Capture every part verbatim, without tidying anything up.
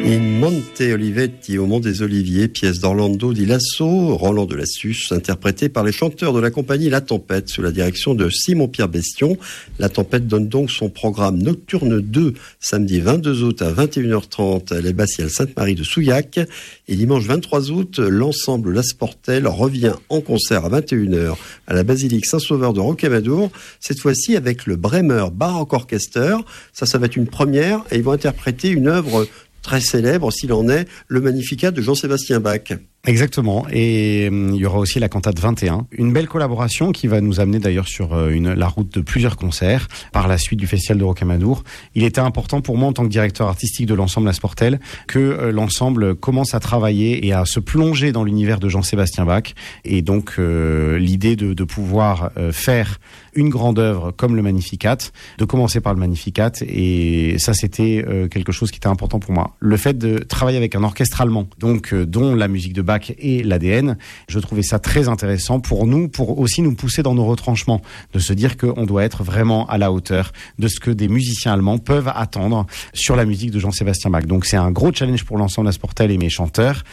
In Monte Olivetti, au Mont des Oliviers, pièce d'Orlando Di Lasso, Roland de Lassus, interprété par les chanteurs de la compagnie La Tempête, sous la direction de Simon-Pierre Bestion. La Tempête donne donc son programme Nocturne deux, samedi vingt-deux août à vingt et une heures trente à l'abbatiale Sainte-Marie de Souillac. Et dimanche vingt-trois août, l'ensemble La Sportelle revient en concert à vingt et une heures à la basilique Saint-Sauveur de Rocamadour, cette fois-ci avec le Bremer Baroque Orchester. Ça, ça va être une première et ils vont interpréter une œuvre très célèbre, s'il en est, le Magnificat de Jean-Sébastien Bach. Exactement, et euh, il y aura aussi la cantate vingt et un, une belle collaboration qui va nous amener d'ailleurs sur euh, une, la route de plusieurs concerts par la suite du Festival de Rocamadour. Il était important pour moi en tant que directeur artistique de l'ensemble La Sportelle que euh, l'ensemble commence à travailler et à se plonger dans l'univers de Jean-Sébastien Bach, et donc euh, l'idée de, de pouvoir euh, faire une grande œuvre comme le Magnificat, de commencer par le Magnificat, et ça c'était euh, quelque chose qui était important pour moi. Le fait de travailler avec un orchestre allemand, donc euh, dont la musique de Bach et l'A D N, je trouvais ça très intéressant pour nous, pour aussi nous pousser dans nos retranchements, de se dire qu'on doit être vraiment à la hauteur de ce que des musiciens allemands peuvent attendre sur la musique de Jean-Sébastien Bach. Donc c'est un gros challenge pour l'ensemble La Sportelle et mes chanteurs,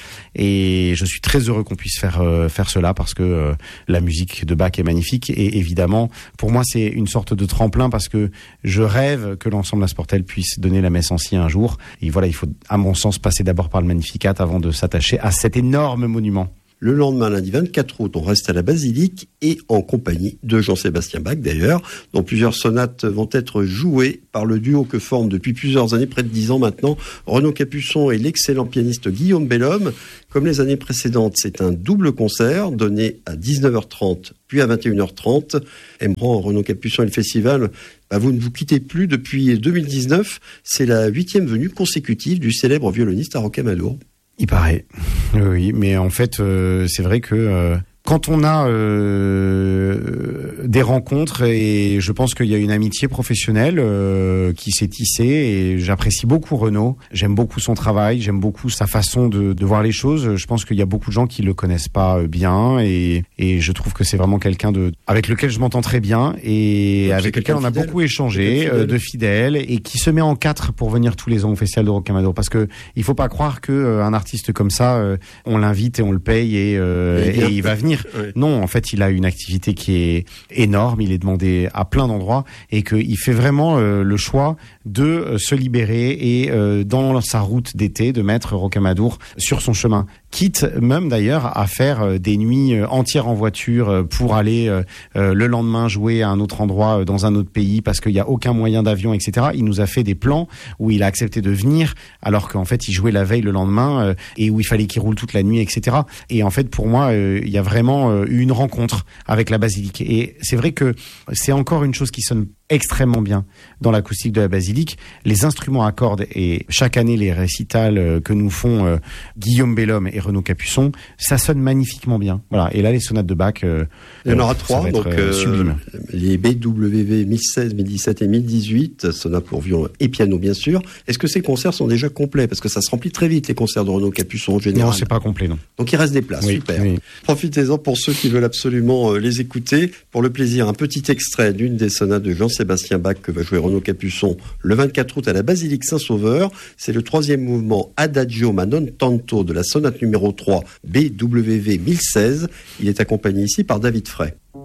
et je suis très heureux qu'on puisse faire euh, faire cela parce que euh, la musique de Bach est magnifique, et évidemment pour moi c'est une sorte de tremplin parce que je rêve que l'ensemble La Sportelle puisse donner la messe en si un jour, et voilà, il faut à mon sens passer d'abord par le Magnificat avant de s'attacher à cet énorme monument. Le lendemain, lundi vingt-quatre août, on reste à la basilique et en compagnie de Jean-Sébastien Bach d'ailleurs, dont plusieurs sonates vont être jouées par le duo que forment depuis plusieurs années, près de dix ans maintenant, Renaud Capuçon et l'excellent pianiste Guillaume Bellhomme. Comme les années précédentes, c'est un double concert donné à dix-neuf heures trente puis à vingt et une heures trente. Aimeront Renaud Capuçon et le festival, bah vous ne vous quittez plus depuis deux mille dix-neuf. C'est la huitième venue consécutive du célèbre violoniste à Rocamadour. Il paraît, oui, mais en fait, euh, c'est vrai que euh, quand on a euh, des rencontres, et je pense qu'il y a une amitié professionnelle euh, qui s'est tissée, et j'apprécie beaucoup Renaud, j'aime beaucoup son travail, j'aime beaucoup sa façon de, de voir les choses. Je pense qu'il y a beaucoup de gens qui le connaissent pas bien, et, et je trouve que c'est vraiment quelqu'un de avec lequel je m'entends très bien, et donc avec lequel on a fidèle. beaucoup échangé, fidèle. Euh, de fidèle, et qui se met en quatre pour venir tous les ans au Festival de Rocamadour, parce que il faut pas croire que euh, un artiste comme ça, euh, on l'invite et on le paye et, euh, et, et il va venir. Oui. Non, en fait, il a une activité qui est énorme, il est demandé à plein d'endroits, et qu'il fait vraiment euh, le choix de euh, se libérer et euh, dans sa route d'été de mettre Rocamadour sur son chemin. Quitte même d'ailleurs à faire euh, des nuits euh, entières en voiture euh, pour aller euh, euh, le lendemain jouer à un autre endroit euh, dans un autre pays parce qu'il n'y a aucun moyen d'avion, et cetera. Il nous a fait des plans où il a accepté de venir alors qu'en fait il jouait la veille le lendemain euh, et où il fallait qu'il roule toute la nuit, et cetera. Et en fait pour moi euh, il y a vraiment euh, eu une rencontre avec la basilique, et c'est vrai que c'est encore une chose qui sonne extrêmement bien dans l'acoustique de la basilique. Les instruments à cordes, et chaque année les récitals que nous font euh, Guillaume Bellhomme et Renaud Capuçon, ça sonne magnifiquement bien. Voilà. Et là, les sonates de Bach, euh, il y en aura trois, donc euh, sublime. Les B W V mille seize, mille dix-sept et mille dix-huit, sonates pour violon et piano bien sûr. Est-ce que ces concerts sont déjà complets? Parce que ça se remplit très vite les concerts de Renaud Capuçon en général. Non, c'est pas complet, non. Donc il reste des places, oui, super. Oui. Profitez-en pour ceux qui veulent absolument les écouter. Pour le plaisir, un petit extrait d'une des sonates de Jean-Sébastien Bach que va jouer Renaud Capuçon le vingt-quatre août à la basilique Saint-Sauveur. C'est le troisième mouvement Adagio ma non tanto de la sonate numéro trois B W V mille seize. Il est accompagné ici par David Frey.